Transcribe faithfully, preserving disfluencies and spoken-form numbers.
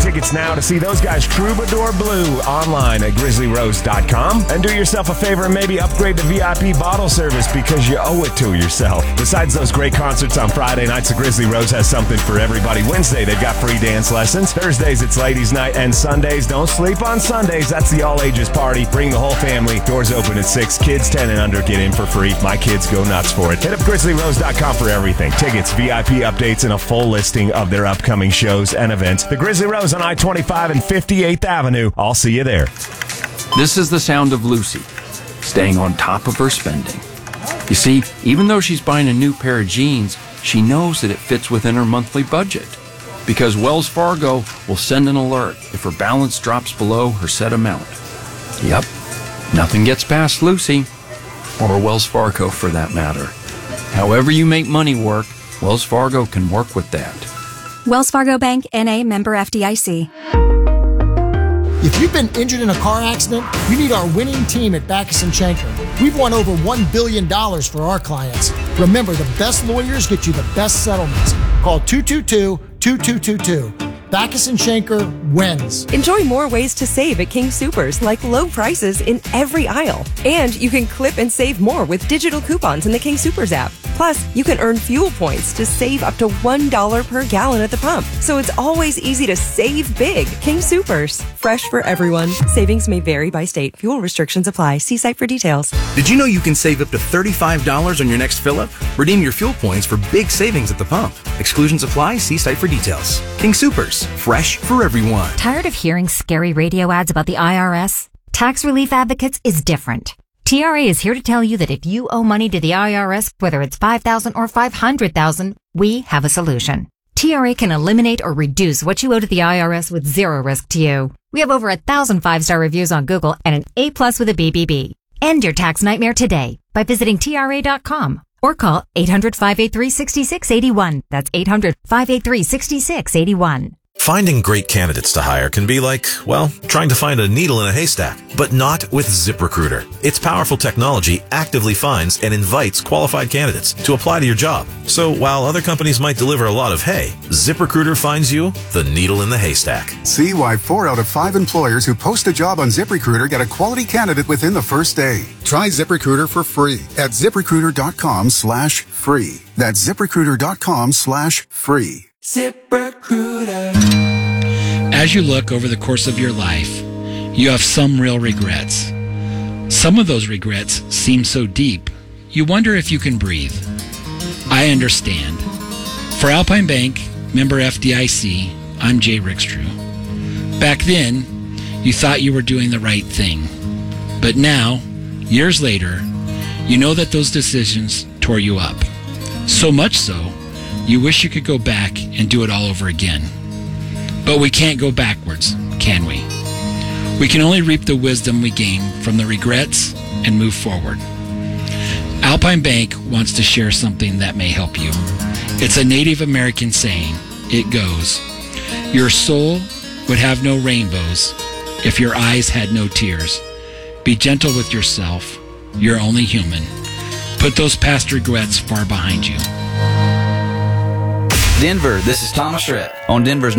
tickets now to see those guys Troubadour Blue online at grizzly rose dot com. And do yourself a favor and maybe upgrade to V I P bottle service because you owe it to yourself. Besides those great concerts on Friday nights, the Grizzly Rose has something for everybody. Wednesday, they've got free dance lessons. Thursdays, it's ladies' night. And Sundays, don't sleep on Sundays. That's the all-ages party. Bring the whole family. Doors open at six. Kids ten and under get in for free. My kids go nuts for it. Hit up grizzly rose dot com for everything. Tickets, V I P updates, and a full listing of their upcoming shows and events. The Grizzly Rose on I twenty-five and fifty-eighth Avenue. I'll see you there. This is the sound of Lucy, staying on top of her spending. You see, even though she's buying a new pair of jeans, she knows that it fits within her monthly budget. Because Wells Fargo will send an alert if her balance drops below her set amount. Yep, nothing gets past Lucy, or Wells Fargo for that matter. However you make money work, Wells Fargo can work with that. Wells Fargo Bank, N A, member F D I C. If you've been injured in a car accident, you need our winning team at Backus and Schenker. We've won over one billion dollars for our clients. Remember, the best lawyers get you the best settlements. Call two two two, two two two two. Backus and Schenker wins. Enjoy more ways to save at King Soopers, like low prices in every aisle. And you can clip and save more with digital coupons in the King Soopers app. Plus, you can earn fuel points to save up to one dollar per gallon at the pump. So it's always easy to save big. King Soopers, fresh for everyone. Savings may vary by state. Fuel restrictions apply. See site for details. Did you know you can save up to thirty-five dollars on your next fill-up? Redeem your fuel points for big savings at the pump. Exclusions apply. See site for details. King Soopers, fresh for everyone. Tired of hearing scary radio ads about the I R S? Tax Relief Advocates is different. T R A is here to tell you that if you owe money to the I R S, whether it's five thousand dollars or five hundred thousand dollars, we have a solution. T R A can eliminate or reduce what you owe to the I R S with zero risk to you. We have over a thousand five-star reviews on Google and an A plus with a B B B. End your tax nightmare today by visiting T R A dot com or call eight hundred, five eight three, six six eight one. That's eight hundred, five eight three, six six eight one. Finding great candidates to hire can be like, well, trying to find a needle in a haystack, but not with ZipRecruiter. Its powerful technology actively finds and invites qualified candidates to apply to your job. So while other companies might deliver a lot of hay, ZipRecruiter finds you the needle in the haystack. See why four out of five employers who post a job on ZipRecruiter get a quality candidate within the first day. Try ZipRecruiter for free at ZipRecruiter dot com slash free. That's ZipRecruiter dot com slash free. ZipRecruiter. As you look over the course of your life, you have some real regrets. Some of those regrets seem so deep, you wonder if you can breathe. I understand. For Alpine Bank, member F D I C, I'm Jay Rickstrew. Back then, you thought you were doing the right thing. But now, years later, you know that those decisions tore you up. So much so, you wish you could go back and do it all over again. But we can't go backwards, can we? We can only reap the wisdom we gain from the regrets and move forward. Alpine Bank wants to share something that may help you. It's a Native American saying. It goes, "Your soul would have no rainbows if your eyes had no tears. Be gentle with yourself. You're only human. Put those past regrets far behind you." Denver, this is Thomas Rhett on Denver's